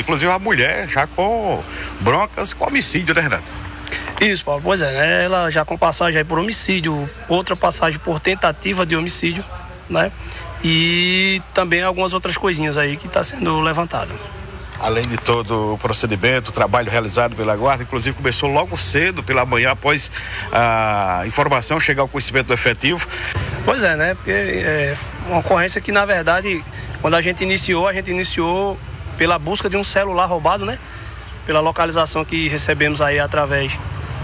inclusive a mulher já com broncas com homicídio, né, Renato? Isso, Paulo, pois é, né? Ela já com passagem aí por homicídio, outra passagem por tentativa de homicídio, né? E também algumas outras coisinhas aí que está sendo levantado. Além de todo o procedimento, o trabalho realizado pela Guarda, inclusive começou logo cedo, pela manhã, após a informação chegar ao conhecimento do efetivo. Pois é, né? Porque é uma ocorrência que, na verdade, quando a gente iniciou pela busca de um celular roubado, né? Pela localização que recebemos aí através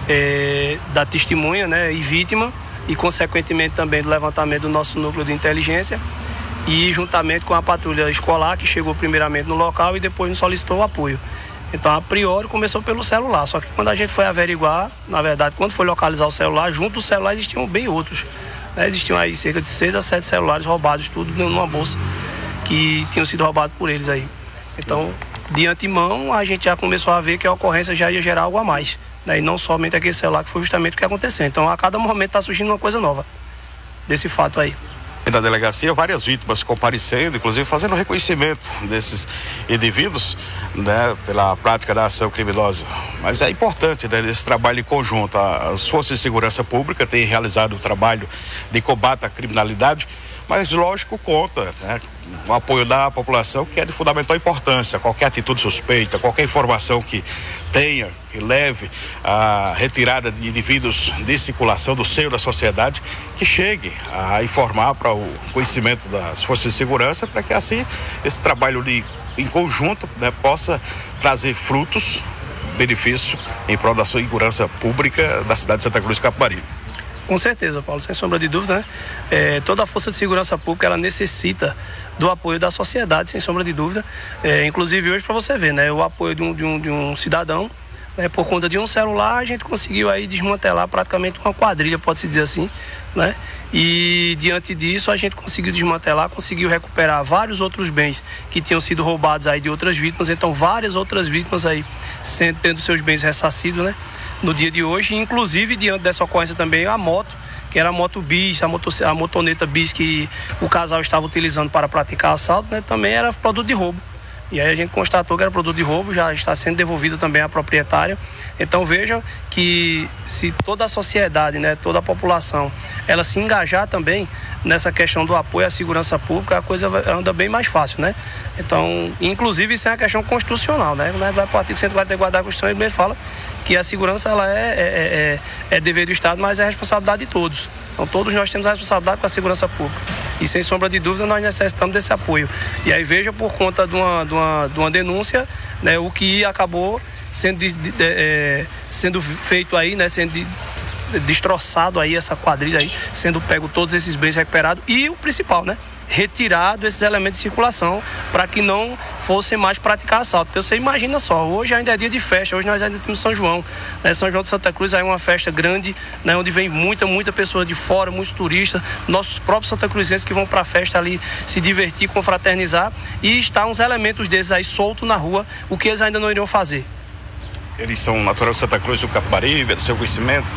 da testemunha, né? E vítima, e consequentemente também do levantamento do nosso núcleo de inteligência, e juntamente com a patrulha escolar, que chegou primeiramente no local e depois nos solicitou o apoio. Então, a priori, começou pelo celular, só que quando a gente foi averiguar, na verdade, quando foi localizar o celular, junto do celular existiam bem outros, né? Existiam aí cerca de 6 a 7 celulares roubados, tudo numa bolsa, que tinham sido roubados por eles aí. Então, de antemão, a gente já começou a ver que a ocorrência já ia gerar algo a mais, né? E não somente aquele celular, que foi justamente o que aconteceu. Então, a cada momento está surgindo uma coisa nova desse fato aí. Da delegacia, várias vítimas comparecendo, inclusive fazendo reconhecimento desses indivíduos, né, pela prática da ação criminosa. Mas é importante, né, esse trabalho em conjunto. As forças de segurança pública têm realizado o trabalho de combate à criminalidade, mas lógico conta, né, o apoio da população, que é de fundamental importância. Qualquer atitude suspeita, qualquer informação que tenha, que leve à retirada de indivíduos de circulação do seio da sociedade, que chegue a informar para o conhecimento das forças de segurança, para que assim esse trabalho em conjunto, né, possa trazer frutos, benefício em prol da segurança pública da cidade de Santa Cruz do Capibaribe. Com certeza, Paulo, sem sombra de dúvida, né? Toda a força de segurança pública, ela necessita do apoio da sociedade, sem sombra de dúvida. Inclusive hoje, para você ver, né? O apoio de um cidadão, né? Por conta de um celular, a gente conseguiu aí desmantelar praticamente uma quadrilha, pode-se dizer assim, né? E diante disso, a gente conseguiu desmantelar, conseguiu recuperar vários outros bens que tinham sido roubados aí de outras vítimas. Então, várias outras vítimas aí tendo seus bens ressarcidos, né? No dia de hoje, inclusive diante dessa ocorrência também a moto, que era a moto bis, a motoneta bis que o casal estava utilizando para praticar assalto, né, também era produto de roubo. E aí a gente constatou que era produto de roubo, já está sendo devolvido também à proprietária. Então veja que se toda a sociedade, né, toda a população, ela se engajar também nessa questão do apoio à segurança pública, a coisa anda bem mais fácil, né? Então, inclusive isso é uma questão constitucional, né? Vai para o artigo 144 da Constituição, ele mesmo fala que a segurança ela é dever do Estado, mas é responsabilidade de todos. Então todos nós temos a responsabilidade com a segurança pública. E sem sombra de dúvida nós necessitamos desse apoio. E aí veja, por conta de uma denúncia, né, o que acabou sendo feito aí, né, sendo destroçado aí essa quadrilha aí, sendo pego todos esses bens recuperados e o principal, né? Retirado esses elementos de circulação para que não fossem mais praticar assalto. Porque você imagina só, hoje ainda é dia de festa, hoje nós ainda temos São João, né? São João de Santa Cruz é uma festa grande, né? Onde vem muita pessoa de fora, muitos turistas, nossos próprios santacruzenses que vão para a festa ali se divertir, confraternizar, e está uns elementos desses aí soltos na rua, o que eles ainda não iriam fazer. Eles são naturais de Santa Cruz do Capibaribe, é do seu conhecimento?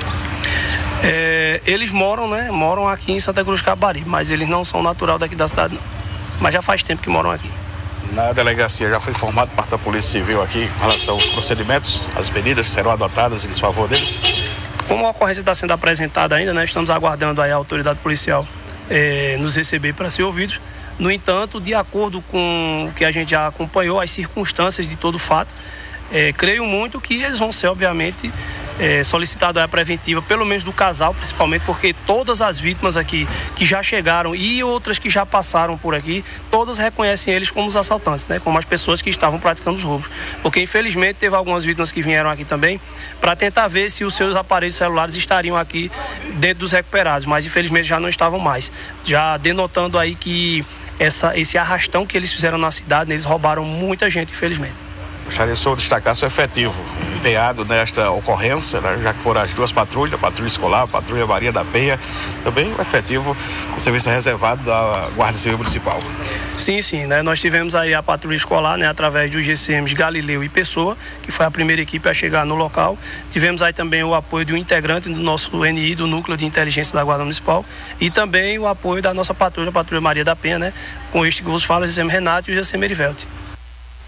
Eles moram, né? Moram aqui em Santa Cruz do Capibaribe, mas eles não são natural daqui da cidade, não. Mas já faz tempo que moram aqui. Na delegacia já foi informado parte da Polícia Civil aqui com relação aos procedimentos, as medidas que serão adotadas em desfavor deles? Como a ocorrência está sendo apresentada ainda, né? Estamos aguardando aí a autoridade policial nos receber para ser ouvidos. No entanto, de acordo com o que a gente já acompanhou, as circunstâncias de todo o fato, creio muito que eles vão ser, obviamente, solicitado a preventiva, pelo menos do casal, principalmente porque todas as vítimas aqui que já chegaram e outras que já passaram por aqui, todas reconhecem eles como os assaltantes, né? Como as pessoas que estavam praticando os roubos. Porque infelizmente teve algumas vítimas que vieram aqui também para tentar ver se os seus aparelhos celulares estariam aqui dentro dos recuperados, mas infelizmente já não estavam mais. Já denotando aí que esse arrastão que eles fizeram na cidade, eles roubaram muita gente, infelizmente. Gostaria só de destacar seu efetivo empenhado nesta ocorrência, né? Já que foram as duas patrulhas, a patrulha escolar, a patrulha Maria da Penha, também o efetivo, o serviço reservado da Guarda Civil Municipal. Sim, né? Nós tivemos aí a patrulha escolar, né? Através dos GCMs Galileu e Pessoa, que foi a primeira equipe a chegar no local. Tivemos aí também o apoio de um integrante do nosso NI, do Núcleo de Inteligência da Guarda Municipal, e também o apoio da nossa patrulha, a patrulha Maria da Penha, né? Com este que vos fala, o GCM Renato e o GCM Erivelto.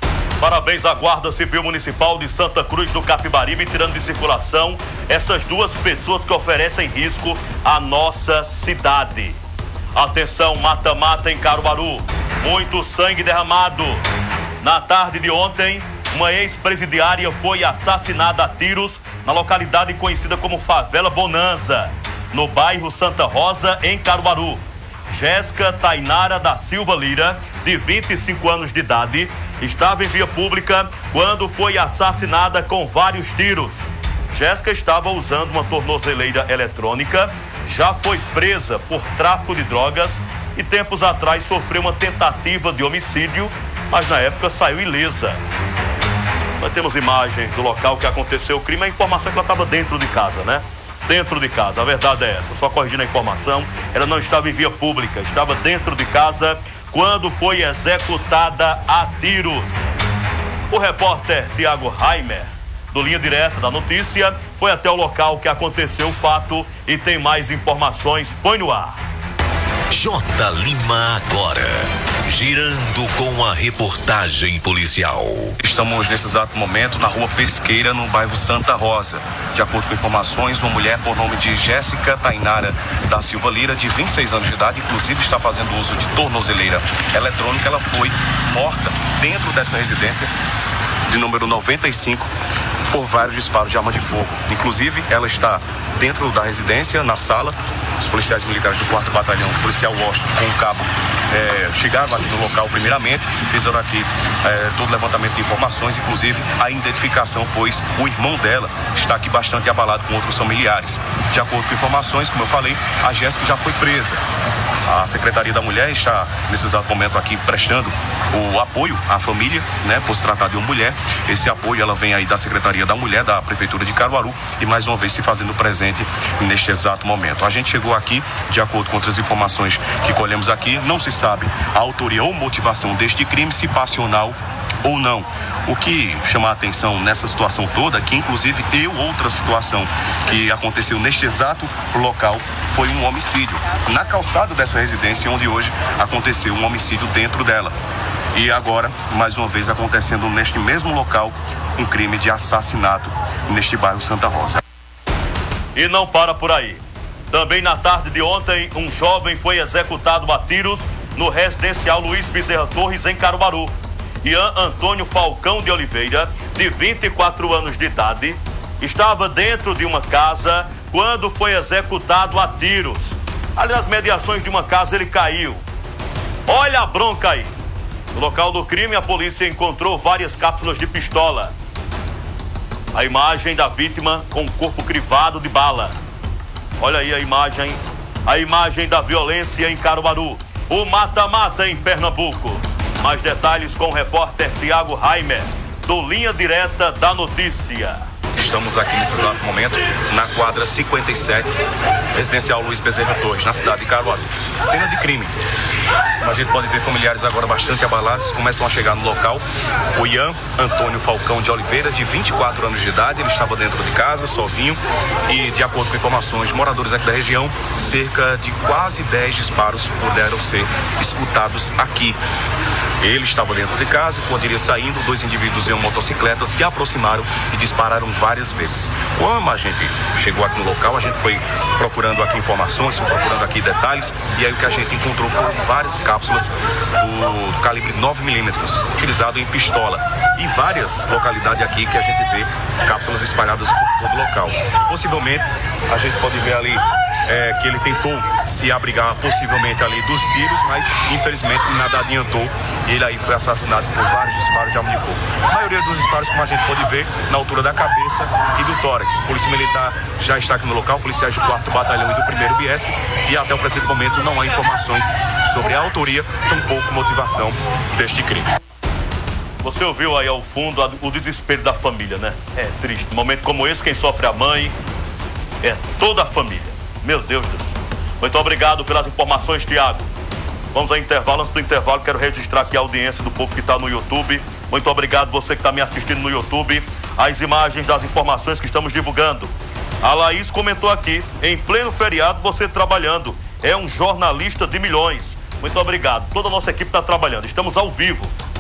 Parabéns à Guarda Civil Municipal de Santa Cruz do Capibaribe, tirando de circulação essas duas pessoas que oferecem risco à nossa cidade. Atenção, mata-mata em Caruaru. Muito sangue derramado. Na tarde de ontem, uma ex-presidiária foi assassinada a tiros na localidade conhecida como Favela Bonanza, no bairro Santa Rosa, em Caruaru. Jéssica Tainara da Silva Lira, de 25 anos de idade, estava em via pública quando foi assassinada com vários tiros. Jéssica estava usando uma tornozeleira eletrônica, já foi presa por tráfico de drogas e tempos atrás sofreu uma tentativa de homicídio, mas na época saiu ilesa. Nós temos imagens do local que aconteceu o crime, a informação é que ela estava dentro de casa, né? Dentro de casa, a verdade é essa, só corrigindo a informação, ela não estava em via pública, estava dentro de casa quando foi executada a tiros. O repórter Tiago Raimer, do Linha Direta da Notícia, foi até o local que aconteceu o fato e tem mais informações. Põe no ar. J. Lima agora, girando com a reportagem policial. Estamos nesse exato momento na rua Pesqueira, no bairro Santa Rosa. De acordo com informações, uma mulher por nome de Jéssica Tainara da Silva Lira, de 26 anos de idade, inclusive está fazendo uso de tornozeleira eletrônica. Ela foi morta dentro dessa residência de número 95 por vários disparos de arma de fogo. Inclusive, ela está dentro da residência, na sala. Os policiais militares do 4º Batalhão, o policial Washington com o cabo, chegaram aqui no local primeiramente, fizeram aqui todo o levantamento de informações, inclusive a identificação, pois o irmão dela está aqui bastante abalado com outros familiares. De acordo com informações, como eu falei, a Jéssica já foi presa. A Secretaria da Mulher está, nesse exato momento aqui, prestando o apoio à família, né, por se tratar de uma mulher. Esse apoio, ela vem aí da Secretaria da Mulher, da Prefeitura de Caruaru, e mais uma vez se fazendo presente neste exato momento. A gente chegou aqui, de acordo com outras informações que colhemos aqui, não se sabe a autoria ou motivação deste crime, se passional ou não. O que chama a atenção nessa situação toda, que inclusive outra situação que aconteceu neste exato local, foi um homicídio na calçada dessa residência, onde hoje aconteceu um homicídio dentro dela. E agora, mais uma vez, acontecendo neste mesmo local, um crime de assassinato neste bairro Santa Rosa. E não para por aí. Também na tarde de ontem, um jovem foi executado a tiros no residencial Luiz Bezerra Torres, em Caruaru. Ian Antônio Falcão de Oliveira, de 24 anos de idade, estava dentro de uma casa quando foi executado a tiros. Ali nas mediações de uma casa ele caiu. Olha a bronca aí. No local do crime, a polícia encontrou várias cápsulas de pistola. A imagem da vítima com o corpo crivado de bala. Olha aí a imagem da violência em Caruaru. O mata-mata em Pernambuco. Mais detalhes com o repórter Tiago Raimer, do Linha Direta da Notícia. Estamos aqui nesse exato momento na quadra 57, residencial Luiz Bezerra Torres, na cidade de Caruaru. Cena de crime. Como a gente pode ver, familiares agora bastante abalados começam a chegar no local. O Ian Antônio Falcão de Oliveira, de 24 anos de idade, ele estava dentro de casa, sozinho, e de acordo com informações de moradores aqui da região, cerca de quase 10 disparos puderam ser escutados aqui. Ele estava dentro de casa, quando iria saindo, dois indivíduos em uma motocicleta se aproximaram e dispararam várias vezes. Quando a gente chegou aqui no local, a gente foi procurando aqui informações, procurando aqui detalhes, e aí o que a gente encontrou foram várias cápsulas do calibre 9mm, utilizado em pistola, e várias localidades aqui que a gente vê cápsulas espalhadas por todo o local. Possivelmente, a gente pode ver ali que ele tentou se abrigar possivelmente ali dos tiros, mas infelizmente nada adiantou e ele aí foi assassinado por vários disparos de arma de fogo. A maioria dos disparos, como a gente pode ver, na altura da cabeça e do tórax. A Polícia Militar já está aqui no local, policiais do 4º Batalhão e do 1º Biesp, e até o presente momento não há informações sobre a autoria, tampouco motivação deste crime. Você ouviu aí ao fundo o desespero da família, né? É triste. Um momento como esse, quem sofre é a mãe, é toda a família. Meu Deus do céu. Muito obrigado pelas informações, Tiago. Vamos ao intervalo. Antes do intervalo, quero registrar aqui a audiência do povo que está no YouTube. Muito obrigado você que está me assistindo no YouTube. As imagens das informações que estamos divulgando. A Laís comentou aqui, em pleno feriado, você trabalhando. É um jornalista de milhões. Muito obrigado. Toda a nossa equipe está trabalhando. Estamos ao vivo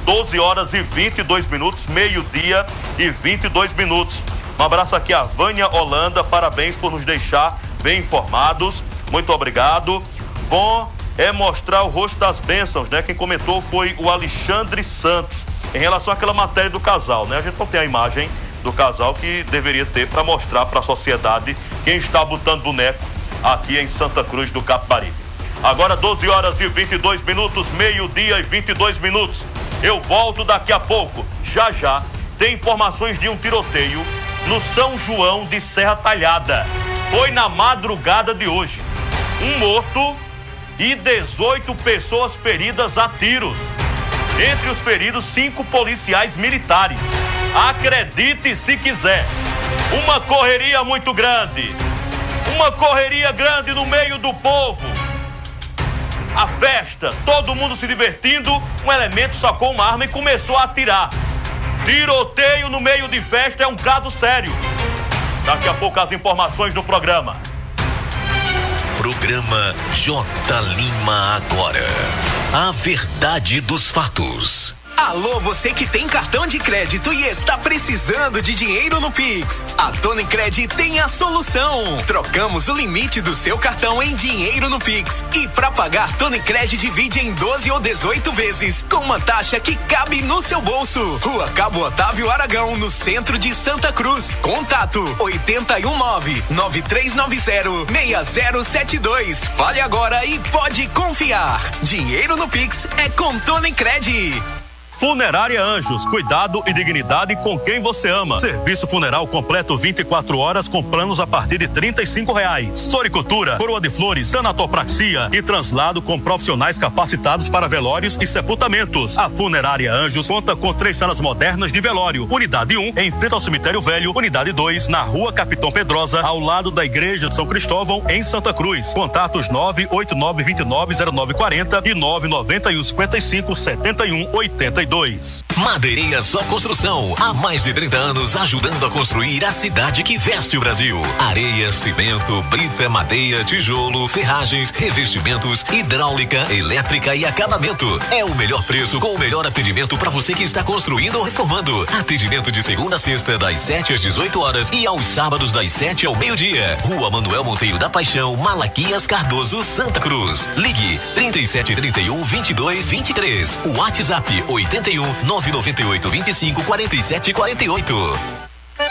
12 horas e 22 minutos, meio-dia e 22 minutos. Um abraço aqui a Vânia Holanda, parabéns por nos deixar bem informados. Muito obrigado. Bom é mostrar o rosto das bênçãos, né? Quem comentou foi o Alexandre Santos, em relação àquela matéria do casal, né? A gente não tem a imagem do casal que deveria ter para mostrar para a sociedade quem está botando boneco aqui em Santa Cruz do Capibaribe. Agora 12 horas e 22 minutos, meio-dia e 22 minutos. Eu volto daqui a pouco. Já tem informações de um tiroteio no São João de Serra Talhada. Foi na madrugada de hoje. Um morto e 18 pessoas feridas a tiros. Entre os feridos, 5 policiais militares. Acredite se quiser. Uma correria muito grande. Uma correria grande no meio do povo. A festa, todo mundo se divertindo. Um elemento sacou uma arma e começou a atirar. Tiroteio no meio de festa é um caso sério. Daqui a pouco as informações do programa. Programa J. Lima agora. A verdade dos fatos. Alô, você que tem cartão de crédito e está precisando de dinheiro no Pix. A Tonicred tem a solução. Trocamos o limite do seu cartão em dinheiro no Pix. E para pagar, Tonicred divide em 12 ou 18 vezes, com uma taxa que cabe no seu bolso. Rua Cabo Otávio Aragão, no centro de Santa Cruz. Contato 819-9390-6072. Fale agora e pode confiar. Dinheiro no Pix é com Tonicred. Funerária Anjos, cuidado e dignidade com quem você ama. Serviço funeral completo 24 horas com planos a partir de R$35. Floricultura, coroa de flores, tanatopraxia e translado com profissionais capacitados para velórios e sepultamentos. A Funerária Anjos conta com 3 salas modernas de velório. Unidade 1, em frente ao cemitério velho. Unidade 2, na rua Capitão Pedrosa, ao lado da igreja de São Cristóvão, em Santa Cruz. Contatos 989290940 e 991557182. Madeireira Só Construção, há mais de 30 anos ajudando a construir a cidade que veste o Brasil. Areia, cimento, brita, madeira, tijolo, ferragens, revestimentos, hidráulica, elétrica e acabamento. É o melhor preço com o melhor atendimento para você que está construindo ou reformando. Atendimento de segunda a sexta, das 7 às 18 horas e aos sábados das 7 ao meio-dia. Rua Manuel Monteiro da Paixão, Malaquias Cardoso, Santa Cruz. Ligue 3731-2223. O WhatsApp 81 998 25 47 48.